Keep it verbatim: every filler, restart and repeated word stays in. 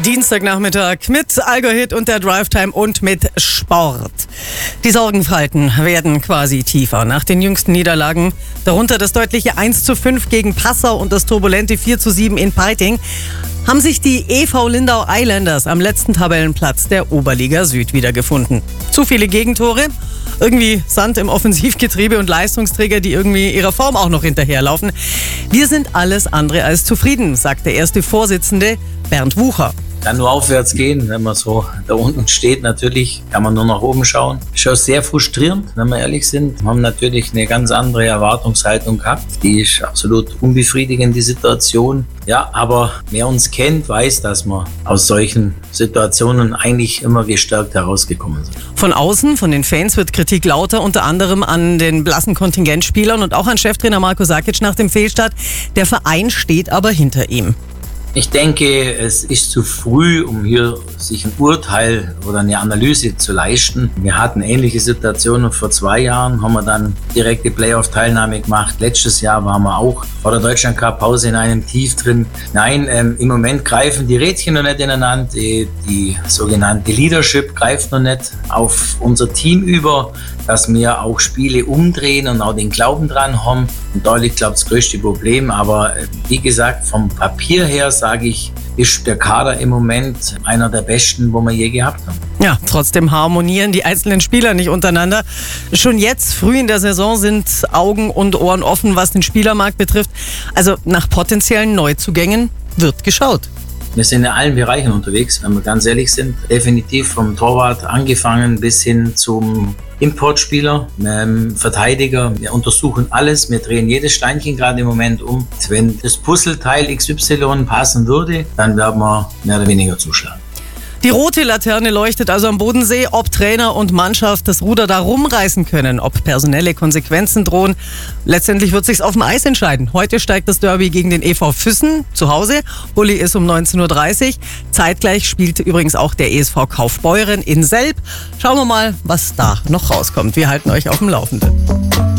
Dienstagnachmittag mit Allgäu-Hit und der Drive-Time und mit Sport. Die Sorgenfalten werden quasi tiefer. Nach den jüngsten Niederlagen, darunter das deutliche eins zu fünf gegen Passau und das turbulente vier zu sieben in Peiting, haben sich die E V Lindau Islanders am letzten Tabellenplatz der Oberliga Süd wiedergefunden. Zu viele Gegentore, irgendwie Sand im Offensivgetriebe und Leistungsträger, die irgendwie ihrer Form auch noch hinterherlaufen. Wir sind alles andere als zufrieden, sagt der erste Vorsitzende Bernd Wucher. Kann nur aufwärts gehen, wenn man so da unten steht. Natürlich kann man nur nach oben schauen. Ist auch sehr frustrierend, wenn wir ehrlich sind. Wir haben natürlich eine ganz andere Erwartungshaltung gehabt. Die ist absolut unbefriedigend, die Situation. Ja, aber wer uns kennt, weiß, dass wir aus solchen Situationen eigentlich immer gestärkt herausgekommen sind. Von außen, von den Fans wird Kritik lauter, unter anderem an den blassen Kontingentspielern und auch an Cheftrainer Marko Sakic nach dem Fehlstart. Der Verein steht aber hinter ihm. Ich denke, es ist zu früh, um hier sich ein Urteil oder eine Analyse zu leisten. Wir hatten ähnliche Situationen vor zwei Jahren, haben wir dann direkte Playoff-Teilnahme gemacht. Letztes Jahr waren wir auch vor der Deutschland-Cup-Pause in einem Tief drin. Nein, ähm, im Moment greifen die Rädchen noch nicht ineinander. Die, die sogenannte Leadership greift noch nicht auf unser Team über, dass wir auch Spiele umdrehen und auch den Glauben dran haben. Und da liegt, glaube ich, das größte Problem. Aber äh, wie gesagt, vom Papier her sage ich, ist der Kader im Moment einer der besten, wo wir je gehabt haben. Ja, trotzdem harmonieren die einzelnen Spieler nicht untereinander. Schon jetzt, früh in der Saison, sind Augen und Ohren offen, was den Spielermarkt betrifft. Also nach potenziellen Neuzugängen wird geschaut. Wir sind in allen Bereichen unterwegs, wenn wir ganz ehrlich sind. Definitiv vom Torwart angefangen bis hin zum Importspieler, ähm, Verteidiger. Wir untersuchen alles, wir drehen jedes Steinchen gerade im Moment um. Wenn das Puzzleteil X Y passen würde, dann werden wir mehr oder weniger zuschlagen. Die rote Laterne leuchtet also am Bodensee. Ob Trainer und Mannschaft das Ruder da rumreißen können, ob personelle Konsequenzen drohen, letztendlich wird sich's auf dem Eis entscheiden. Heute steigt das Derby gegen den E V Füssen zu Hause. Uli ist um neunzehn Uhr dreißig. Zeitgleich spielte übrigens auch der E S V Kaufbeuren in Selb. Schauen wir mal, was da noch rauskommt. Wir halten euch auf dem Laufenden.